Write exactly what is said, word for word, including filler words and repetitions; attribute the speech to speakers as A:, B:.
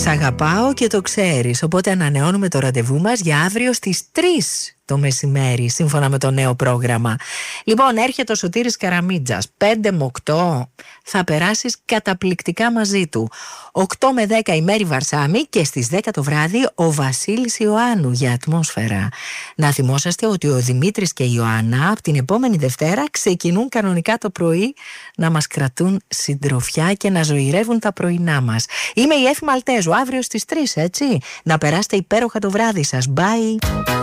A: αγαπάω και το ξέρεις. Οπότε ανανεώνουμε το ραντεβού μας για αύριο στις τρεις το μεσημέρι, σύμφωνα με το νέο πρόγραμμα. Λοιπόν, έρχεται ο Σωτήρης Καραμίτζας. πέντε με οκτώ θα περάσεις καταπληκτικά μαζί του. οκτώ με δέκα η Μέρη Βαρσάμι και στις δέκα το βράδυ ο Βασίλης Ιωάννου για ατμόσφαιρα. Να θυμόσαστε ότι ο Δημήτρης και η Ιωάννα από την επόμενη Δευτέρα ξεκινούν κανονικά το πρωί να μας κρατούν συντροφιά και να ζωηρεύουν τα πρωινά μας. Είμαι η Έφη Μαλτέζου, αύριο στις τρεις, έτσι. Να περάσετε υπέροχα το βράδυ σας. Bye!